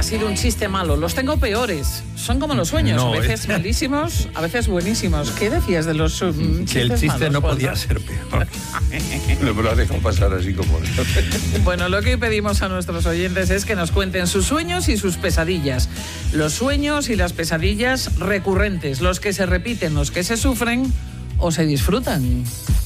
sido un chiste malo. Los tengo peores. Son como los sueños, No, a veces malísimos, a veces buenísimos. ¿Qué decías de los chistes Que el chiste malos, no Juanma? podía ser peor. Me lo ha dejado pasar así como... Bueno, lo que hoy pedimos a nuestros oyentes es que nos cuenten sus sueños y sus pesadillas. Los sueños y las pesadillas recurrentes, los que se repiten, los que se sufren o se disfrutan.